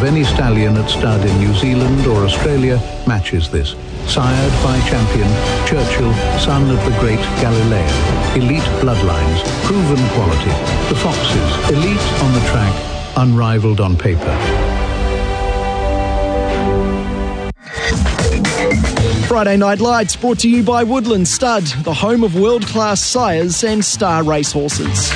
any stallion at stud in New Zealand or Australia matches this. Sired by champion Churchill, son of the great Galileo. Elite bloodlines, proven quality. The Foxes, elite on the track, unrivaled on paper. Friday Night Lights brought to you by Woodland Stud, the home of world-class sires and star racehorses.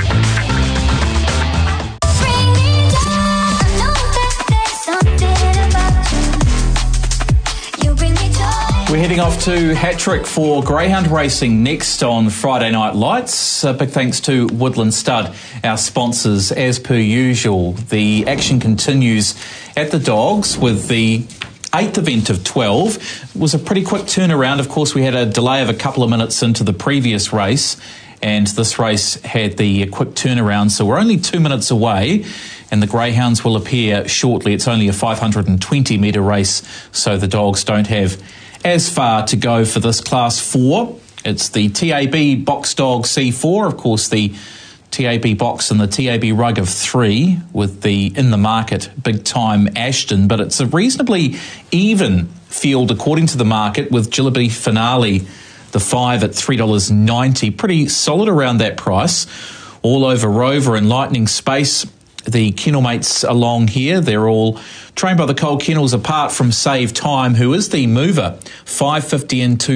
We're heading off to Hattrick for greyhound racing next on Friday Night Lights. Big thanks to Woodland Stud, our sponsors. As per usual, the action continues at the Dogs with the 8th event of 12. It was a pretty quick turnaround. Of course, we had a delay of a couple of minutes into the previous race, and this race had the quick turnaround. So we're only 2 minutes away, and the greyhounds will appear shortly. It's only a 520-metre race, so the Dogs don't have as far to go for this Class 4. It's the TAB Box Dog C4, of course, the TAB Box and the TAB Rug of 3 with the in the market Big Time Ashton, but it's a reasonably even field according to the market with Jillaby Finale, the 5 at $3.90, pretty solid around that price. All Over Rover and Lightning Space, the kennel mates along here, they're all trained by the Cole Kennels apart from Save Time, who is the mover, $5.50 into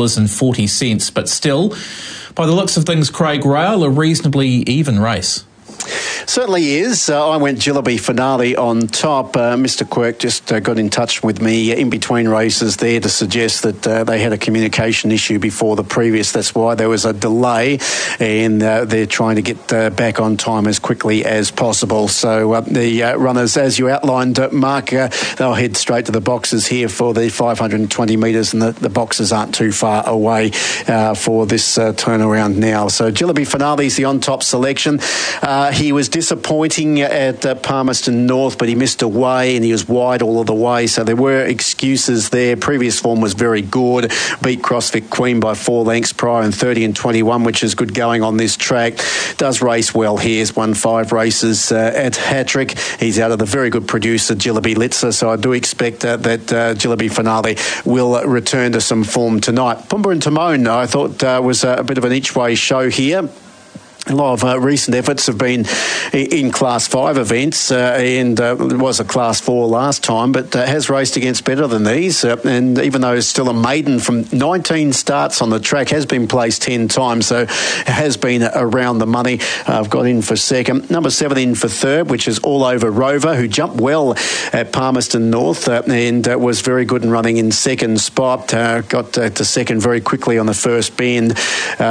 $4.40, but still, by the looks of things, Craig Rail, a reasonably even race. Certainly is. I went Jillaby Finale on top. Mr. Quirk just got in touch with me in between races there to suggest that they had a communication issue before the previous. That's why there was a delay, and they're trying to get back on time as quickly as possible. So the runners, as you outlined, Mark, they'll head straight to the boxes here for the 520 metres, and the boxes aren't too far away for this turnaround now. So Jillaby Finale is the on-top selection. He was disappointing at Palmerston North, but he missed away and he was wide all of the way, so there were excuses there. Previous form was very good. Beat CrossFit Queen by 4 lengths prior in 30 and 21, which is good going on this track. Does race well here. He's won 5 races at Hattrick. He's out of the very good producer Jillaby Litzer, so I do expect that Jillaby Finale will return to some form tonight. Pumbaa and Timon, I thought, was a bit of an each-way show here. A lot of recent efforts have been in Class 5 events, and it was a Class 4 last time, but has raced against better than these. And even though it's still a maiden from 19 starts on the track, has been placed 10 times, so has been around the money. I've got in for second. Number 7 in for third, which is All Over Rover, who jumped well at Palmerston North and was very good in running in second spot. Got to second very quickly on the first bend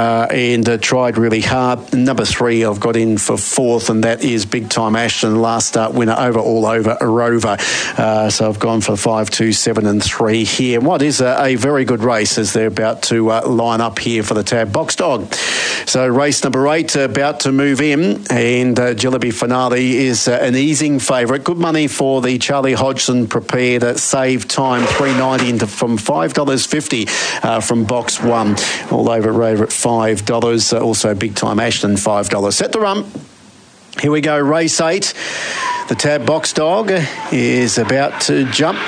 and tried really hard. Number 3 I've got in for fourth, and that is Big Time Ashton, last start winner over All Over a Rover. So I've gone for 5, 2, 7 and 3 here. What is a very good race as they're about to line up here for the TAB Box Dog. So race number 8 about to move in, and Jillaby Finale is an easing favourite. Good money for the Charlie Hodgson prepared Save Time, $3.90 from $5.50 from box 1. All Over Rover at $5. Also Big Time Ashton, $5. Set the run. Here we go, race 8. The TAB Box Dog is about to jump.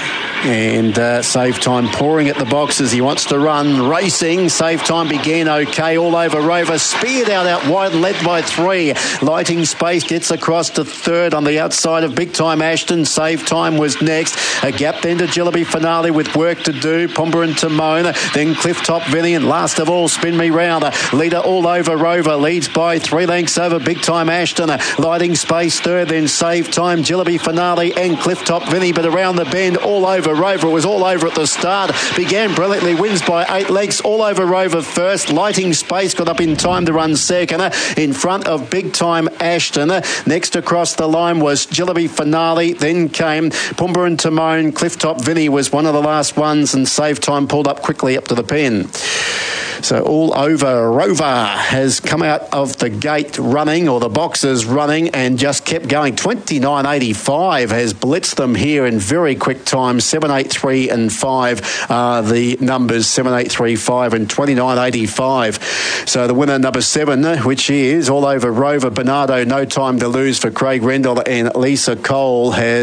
And Save Time pouring at the boxes. He wants to run, racing. Save Time began okay. All Over Rover speared out wide, led by 3. Lighting Space gets across to third on the outside of Big Time Ashton. Save Time was next. A gap then to Jillaby Finale with work to do. Pumbaa and Timon. Then Clifftop Vinny, and last of all, Spin Me Round. Leader All Over Rover leads by 3 lengths over Big Time Ashton. Lighting Space third, then Save Time, Jillaby Finale and Clifftop Vinny, but around the bend, All Over Rover. It was All Over at the start. Began brilliantly, wins by 8 lengths. All Over Rover first. Lighting Space got up in time to run second in front of Big Time Ashton. Next across the line was Jillaby Finale. Then came Pumbaa and Timon. Clifftop Vinny was one of the last ones, and Save Time pulled up quickly up to the pen. So All Over Rover has come out of the gate running, or the boxes running, and just kept going. 29.85 has blitzed them here in very quick time. 7.83 and 5 are the numbers. 7.83, 5 and 29.85. So the winner, number 7, which is All Over Rover, Bernardo, No Time to Lose for Craig Rendell and Lisa Cole, has